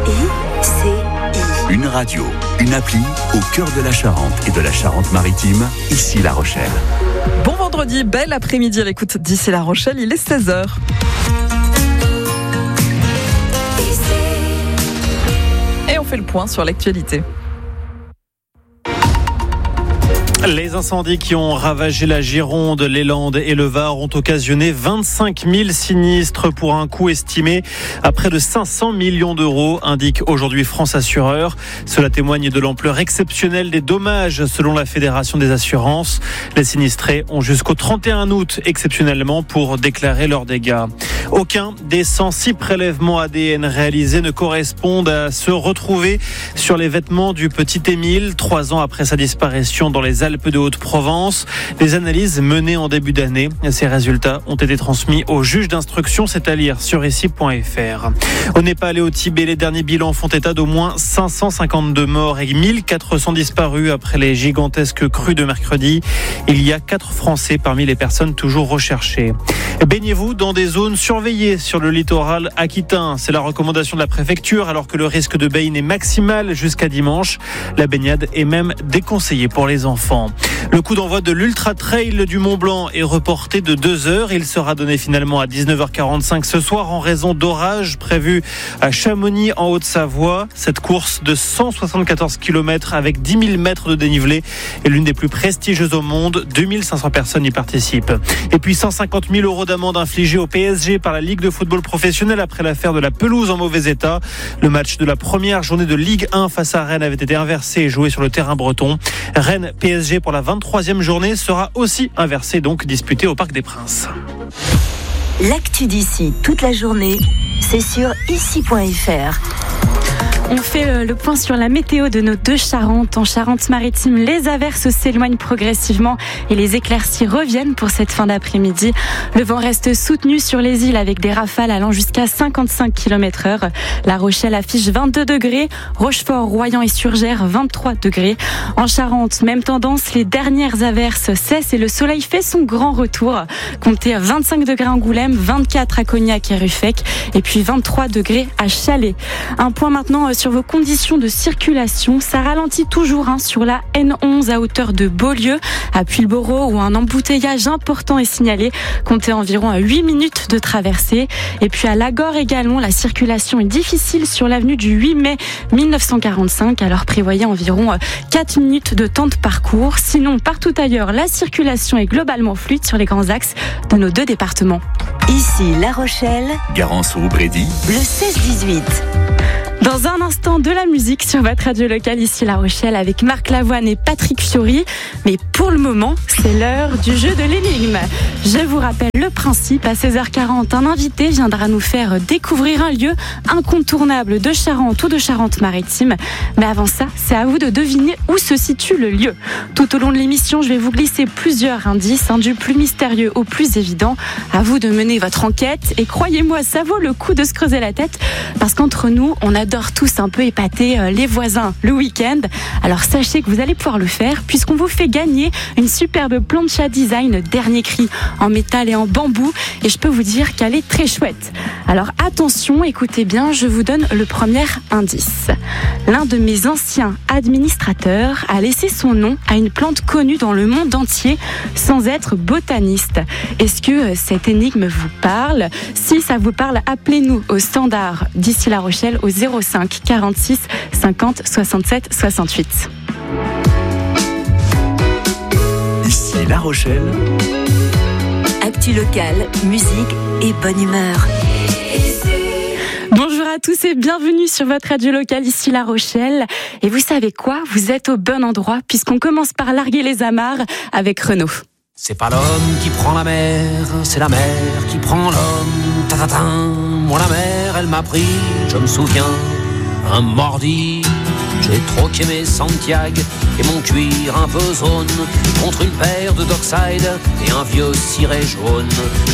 Une radio, une appli au cœur de la Charente et de la Charente-Maritime, ici La Rochelle. Bon vendredi, bel après-midi à l'écoute d'ici La Rochelle, il est 16h. Et on fait le point sur l'actualité. Les incendies qui ont ravagé la Gironde, les Landes et le Var ont occasionné 25 000 sinistres pour un coût estimé à près de 500 millions d'euros, indique aujourd'hui France Assureur. Cela témoigne de l'ampleur exceptionnelle des dommages selon la Fédération des assurances. Les sinistrés ont jusqu'au 31 août exceptionnellement pour déclarer leurs dégâts. Aucun des 106 prélèvements ADN réalisés ne correspondent à ceux retrouvés sur les vêtements du petit Émile, 3 ans après sa disparition dans les Alpes de Haute-Provence. Les analyses menées en début d'année, ces résultats ont été transmis au juge d'instruction, c'est à lire sur ici.fr. Au Népal et au Tibet, les derniers bilans font état d'au moins 552 morts et 1400 disparus après les gigantesques crues de mercredi. Il y a 4 Français parmi les personnes toujours recherchées. Baignez-vous dans des zones surveillées sur le littoral aquitain. C'est la recommandation de la préfecture alors que le risque de baigne est maximal jusqu'à dimanche. La baignade est même déconseillée pour les enfants. Le coup d'envoi de l'Ultra Trail du Mont Blanc est reporté de 2 heures. Il sera donné finalement à 19h45 ce soir en raison d'orages prévus à Chamonix en Haute-Savoie. Cette course de 174 km avec 10 000 mètres de dénivelé est l'une des plus prestigieuses au monde. 2500 personnes y participent. Et puis 150 000 euros d'amende infligée au PSG par la Ligue de football professionnel après l'affaire de la pelouse en mauvais état. Le match de la première journée de Ligue 1 face à Rennes avait été inversé et joué sur le terrain breton. Rennes PSG pour la 23e journée sera aussi inversé, donc disputé au Parc des Princes. L'actu d'ici toute la journée, c'est sur ici.fr. On fait le point sur la météo de nos deux Charentes. En Charente-Maritime, les averses s'éloignent progressivement et les éclaircies reviennent pour cette fin d'après-midi. Le vent reste soutenu sur les îles avec des rafales allant jusqu'à 55 km/h. La Rochelle affiche 22 degrés, Rochefort, Royan et Surgères 23 degrés. En Charente, même tendance, les dernières averses cessent et le soleil fait son grand retour. Comptez 25 degrés à Angoulême, 24 à Cognac et Ruffec et puis 23 degrés à Chalais. Un point maintenant sur vos conditions de circulation. Ça ralentit toujours sur la N11 à hauteur de Beaulieu, à Puylleborough où un embouteillage important est signalé. Comptez environ 8 minutes de traversée. Et puis à Lagore également, la circulation est difficile sur l'avenue du 8 mai 1945. Alors prévoyez environ 4 minutes de temps de parcours. Sinon, partout ailleurs, la circulation est globalement fluide sur les grands axes de nos 2 départements. Ici La Rochelle, Garance-Roux-Brédy, le 16-18. Dans un instant, de la musique sur votre radio locale ici La Rochelle avec Marc Lavoine et Patrick Fiori. Mais pour le moment, c'est l'heure du jeu de l'énigme. Je vous rappelle le principe. À 16h40, un invité viendra nous faire découvrir un lieu incontournable de Charente ou de Charente-Maritime. Mais avant ça, c'est à vous de deviner où se situe le lieu. Tout au long de l'émission, je vais vous glisser plusieurs indices, du plus mystérieux au plus évident. À vous de mener votre enquête. Et croyez-moi, ça vaut le coup de se creuser la tête. Parce qu'entre nous, on adore tous un peu épater les voisins le week-end. Alors sachez que vous allez pouvoir le faire puisqu'on vous fait gagner une superbe plancha design dernier cri en métal et en bambou et je peux vous dire qu'elle est très chouette. Alors attention, écoutez bien, je vous donne le premier indice. L'un de mes anciens administrateurs a laissé son nom à une plante connue dans le monde entier sans être botaniste. Est-ce que cette énigme vous parle ? Si ça vous parle, appelez-nous au standard d'ici La Rochelle au 05 46 50 67 68. ici La Rochelle. Actu locale, musique et bonne humeur. Bonjour à tous et bienvenue sur votre radio locale ici La Rochelle. Et vous savez quoi ? Vous êtes au bon endroit puisqu'on commence par larguer les amarres avec Renaud. C'est pas l'homme qui prend la mer, c'est la mer qui prend l'homme. Ta-ta-ta. Moi la mer, elle m'a pris, je me souviens, un mardi. J'ai troqué mes Santiago et mon cuir un peu zone contre une paire de Dockside et un vieux ciré jaune.